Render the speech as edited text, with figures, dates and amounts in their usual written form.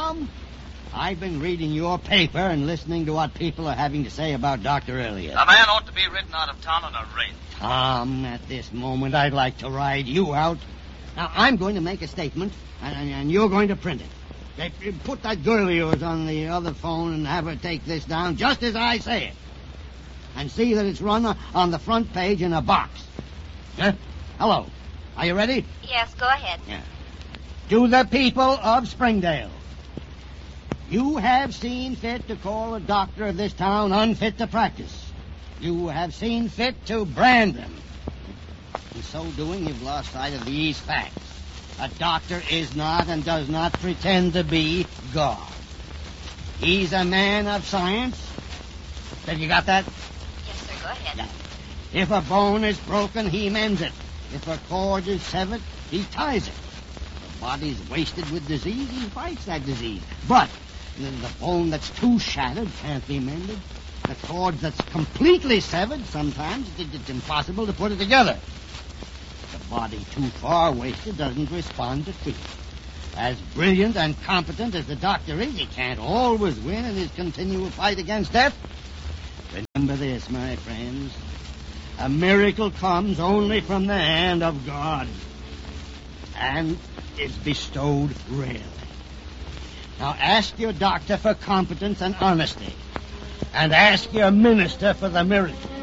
Tom, I've been reading your paper and listening to what people are having to say about Dr. Elliot. A man ought to be ridden out of town on a race. Tom, at this moment, I'd like to ride you out. Now, I'm going to make a statement, and you're going to print it. Put that girl of yours on the other phone and have her take this down just as I say it. And see that it's run on the front page in a box. Hello. Are you ready? Yes, go ahead. Yeah. To the people of Springdale, you have seen fit to call a doctor of this town unfit to practice. You have seen fit to brand him. In so doing, you've lost sight of these facts. A doctor is not and does not pretend to be God. He's a man of science. Have you got that? Yes, sir, go ahead. Yeah. If a bone is broken, he mends it. If a cord is severed, he ties it. If the body's wasted with disease, he fights that disease. But the bone that's too shattered can't be mended. The cord that's completely severed, sometimes it's impossible to put it together. The body too far wasted doesn't respond to treatment. As brilliant and competent as the doctor is, he can't always win in his continual fight against death. Remember this, my friends. A miracle comes only from the hand of God and is bestowed rarely. Now ask your doctor for competence and honesty, and ask your minister for the miracle.